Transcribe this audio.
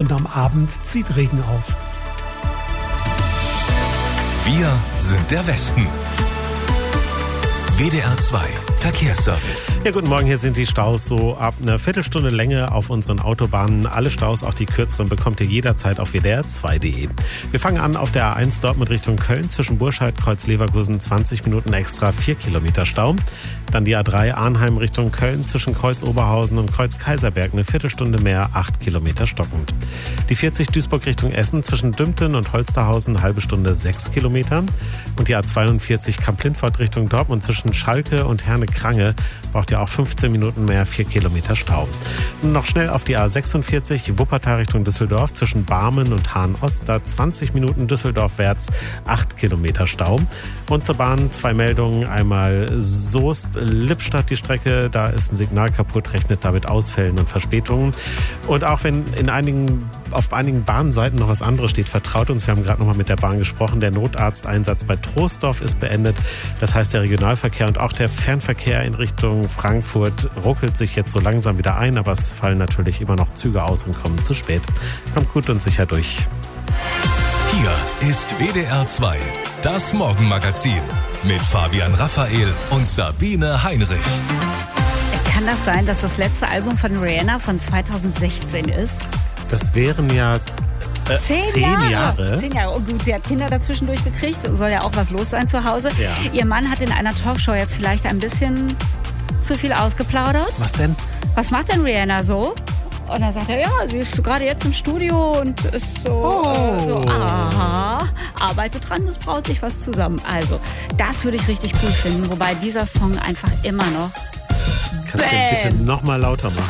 und am Abend zieht Regen auf. Wir sind der Westen. WDR 2 Verkehrsservice. Ja, guten Morgen, hier sind die Staus so ab einer Viertelstunde Länge auf unseren Autobahnen. Alle Staus, auch die kürzeren, bekommt ihr jederzeit auf wdr2.de. Wir fangen an auf der A1 Dortmund Richtung Köln. Zwischen Burscheid, Kreuz Leverkusen 20 Minuten extra, 4 Kilometer Stau. Dann die A3 Arnheim Richtung Köln. Zwischen Kreuz Oberhausen und Kreuz Kaiserberg eine Viertelstunde mehr, 8 Kilometer stockend. Die 40 Duisburg Richtung Essen. Zwischen Dümpten und Holsterhausen eine halbe Stunde, 6 Kilometer. Und die A42 Kamp-Lintfort Richtung Dortmund zwischen Schalke und Herne-Krange braucht ihr auch 15 Minuten mehr, 4 Kilometer Stau. Und noch schnell auf die A46 Wuppertal Richtung Düsseldorf zwischen Barmen und Hahn-Ost, da 20 Minuten Düsseldorfwärts, 8 Kilometer Stau. Und zur Bahn 2 Meldungen, einmal Soest-Lippstadt die Strecke, da ist ein Signal kaputt, rechnet damit Ausfällen und Verspätungen. Und auch wenn auf einigen Bahnseiten noch was anderes steht, vertraut uns, wir haben gerade noch mal mit der Bahn gesprochen, der Notarzteinsatz bei Troisdorf ist beendet. Das heißt, der Regionalverkehr und auch der Fernverkehr in Richtung Frankfurt ruckelt sich jetzt so langsam wieder ein, aber es fallen natürlich immer noch Züge aus und kommen zu spät. Kommt gut und sicher durch. Hier ist WDR 2, das Morgenmagazin mit Fabian Raphael und Sabine Heinrich. Kann das sein, dass das letzte Album von Rihanna von 2016 ist? Das wären ja 10 Jahre. 10 Jahre. Oh gut, sie hat Kinder dazwischen durchgekriegt. Soll ja auch was los sein zu Hause. Ja. Ihr Mann hat in einer Talkshow jetzt vielleicht ein bisschen zu viel ausgeplaudert. Was denn? Was macht denn Rihanna so? Und dann sagt er, ja, sie ist gerade jetzt im Studio und ist so, arbeitet dran, es braut sich was zusammen. Also, das würde ich richtig cool finden. Wobei dieser Song einfach immer noch Kannst du den bitte noch mal lauter machen?